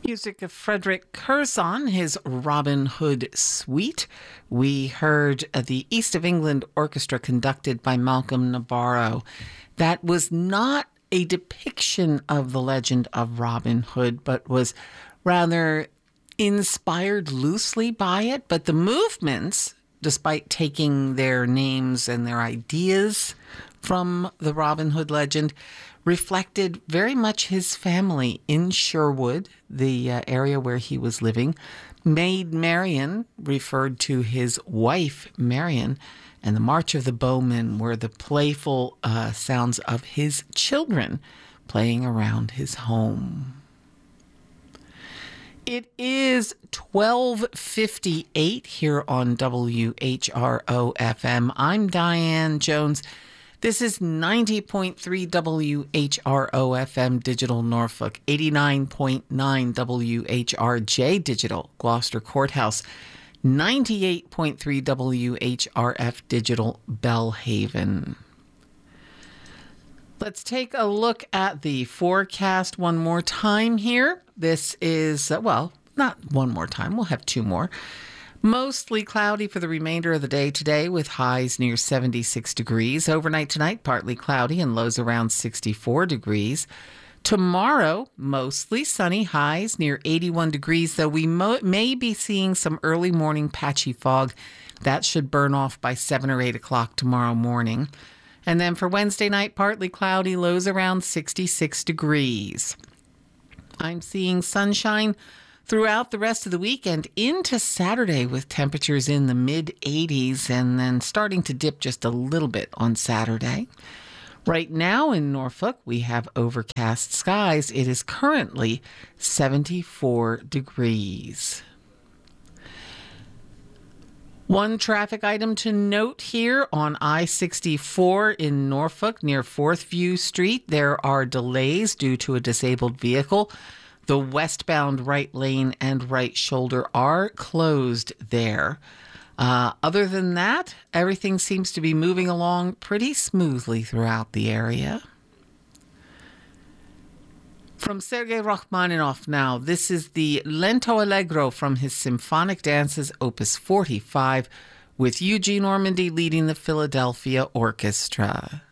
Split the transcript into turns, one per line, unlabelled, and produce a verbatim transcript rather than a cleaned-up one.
Music of Frederick Curzon, his Robin Hood Suite. We heard uh, the East of England Orchestra conducted by Malcolm Nabarro. That was not a depiction of the legend of Robin Hood, but was rather inspired loosely by it. But the movements, despite taking their names and their ideas from the Robin Hood legend, reflected very much his family in Sherwood, the uh, area where he was living. Maid Marian referred to his wife, Marian, and the March of the Bowmen were the playful uh, sounds of his children playing around his home. It is twelve fifty-eight here on W H R O F M. I'm Diane Jones. This is ninety point three W H R O F M Digital Norfolk, eighty-nine point nine W H R J Digital Gloucester Courthouse, ninety-eight point three W H R F Digital Bellhaven. Let's take a look at the forecast one more time here. This is, uh, well, not one more time. We'll have two more. Mostly cloudy for the remainder of the day today with highs near seventy-six degrees. Overnight tonight, partly cloudy and lows around sixty-four degrees. Tomorrow, mostly sunny, highs near eighty-one degrees, though we mo- may be seeing some early morning patchy fog. That should burn off by seven or eight o'clock tomorrow morning. And then for Wednesday night, partly cloudy, lows around sixty-six degrees. I'm seeing sunshine throughout the rest of the week and into Saturday with temperatures in the mid eighties and then starting to dip just a little bit on Saturday. Right now in Norfolk, we have overcast skies. It is currently seventy-four degrees. One traffic item to note here on I sixty-four in Norfolk near Fourth View Street. There are delays due to a disabled vehicle. The westbound right lane and right shoulder are closed there. Uh, other than that, everything seems to be moving along pretty smoothly throughout the area. From Sergei Rachmaninoff now, this is the Lento Allegro from his Symphonic Dances, Opus forty-five, with Eugene Ormandy leading the Philadelphia Orchestra.